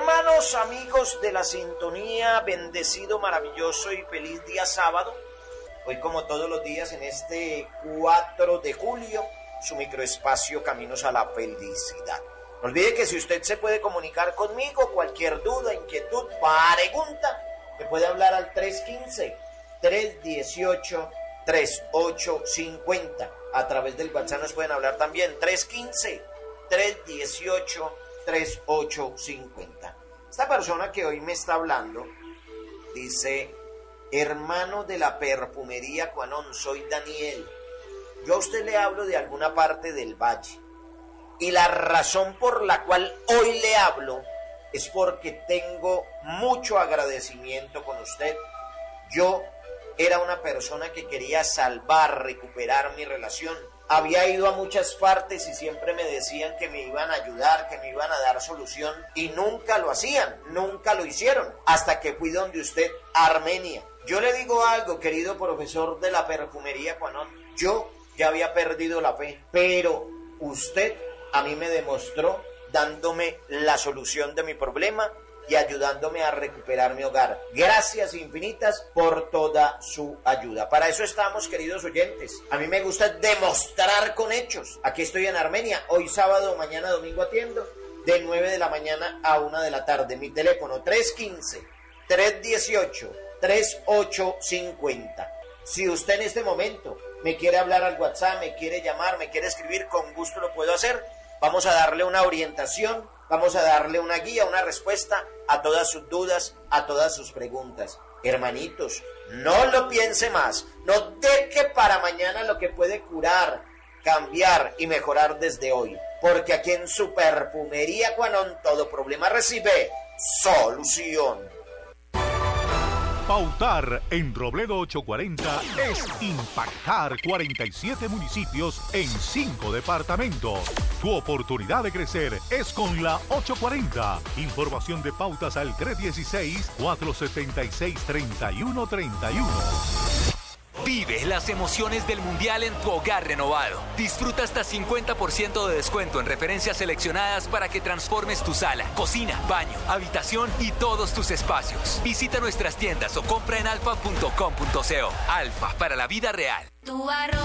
Hermanos, amigos de la sintonía, bendecido, maravilloso y feliz día sábado. Hoy, como todos los días, en este 4 de julio, su microespacio Caminos a la Felicidad. No olvide que si usted se puede comunicar conmigo, cualquier duda, inquietud, pregunta, me puede hablar al 315-318-3850. A través del WhatsApp nos pueden hablar también, 315-318-3850. Esta persona que hoy me está hablando dice: hermano de la perfumería Cuanón, soy Daniel. Yo a usted le hablo de alguna parte del valle. Y la razón por la cual hoy le hablo es porque tengo mucho agradecimiento con usted. Yo era una persona que quería salvar, recuperar mi relación. Había ido a muchas partes y siempre me decían que me iban a ayudar, que me iban a dar solución, y nunca lo hacían, nunca lo hicieron, hasta que fui donde usted, a Armenia. Yo le digo algo, querido profesor de la perfumería Cuanón, yo ya había perdido la fe, pero usted a mí me demostró dándome la solución de mi problema y ayudándome a recuperar mi hogar. Gracias infinitas por toda su ayuda. Para eso estamos, queridos oyentes. A mí me gusta demostrar con hechos. Aquí estoy en Armenia, hoy sábado, mañana domingo atiendo, de 9 de la mañana a 1 de la tarde. Mi teléfono 315-318-3850. Si usted en este momento me quiere hablar al WhatsApp, me quiere llamar, me quiere escribir, con gusto lo puedo hacer. Vamos a darle una orientación, vamos a darle una guía, una respuesta a todas sus dudas, a todas sus preguntas. Hermanitos, no lo piense más, no deje para mañana lo que puede curar, cambiar y mejorar desde hoy. Porque aquí en su perfumería Cuanón todo problema recibe solución. Pautar en Robledo 840 es impactar 47 municipios en 5 departamentos. Tu oportunidad de crecer es con la 840. Información de pautas al 316-476-3131. Vive las emociones del Mundial en tu hogar renovado. Disfruta hasta 50% de descuento en referencias seleccionadas para que transformes tu sala, cocina, baño, habitación y todos tus espacios. Visita nuestras tiendas o compra en alfa.com.co. Alfa, para la vida real. Tu arroz